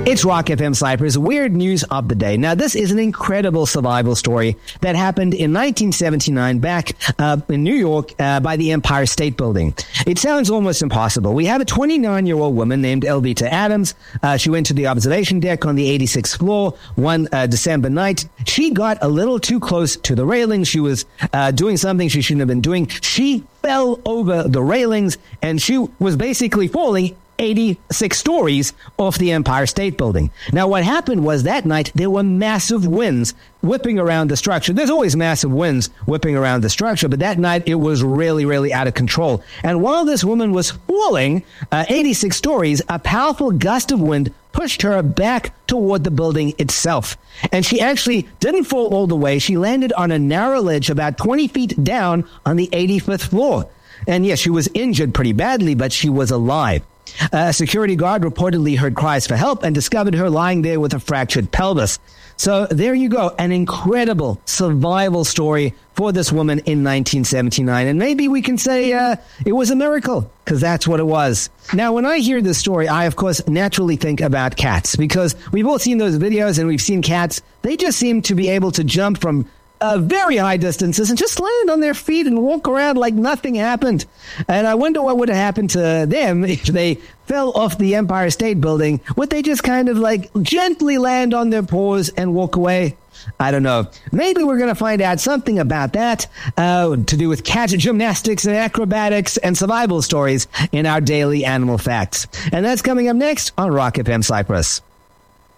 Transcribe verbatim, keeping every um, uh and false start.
It's Rock F M Cyprus, weird news of the day. Now, this is an incredible survival story that happened in nineteen seventy-nine back uh, in New York uh, by the Empire State Building. It sounds almost impossible. We have a twenty-nine-year-old woman named Elvita Adams. Uh, she went to the observation deck on the eighty-sixth floor one uh, December night. She got a little too close to the railings. She was uh, doing something she shouldn't have been doing. She fell over the railings, and she was basically falling eighty-six stories off the Empire State Building. Now, what happened was that night there were massive winds whipping around the structure. There's always massive winds whipping around the structure, but that night it was really, really out of control. And while this woman was falling uh, eighty-six stories, a powerful gust of wind pushed her back toward the building itself. And she actually didn't fall all the way. She landed on a narrow ledge about twenty feet down on the eighty-fifth floor. And yes, she was injured pretty badly, but she was alive. A security guard reportedly heard cries for help and discovered her lying there with a fractured pelvis. So there you go, an incredible survival story for this woman in nineteen seventy-nine. And maybe we can say uh, it was a miracle, because that's what it was. Now, when I hear this story, I, of course, naturally think about cats, because we've all seen those videos and we've seen cats. They just seem to be able to jump from Uh, very high distances and just land on their feet and walk around like nothing happened. And I wonder what would have happened to them if they fell off the Empire State Building. Would they just kind of like gently land on their paws and walk away? I don't know. Maybe we're going to find out something about that uh, to do with cat gymnastics and acrobatics and survival stories in our daily animal facts. And that's coming up next on Rock F M Cyprus.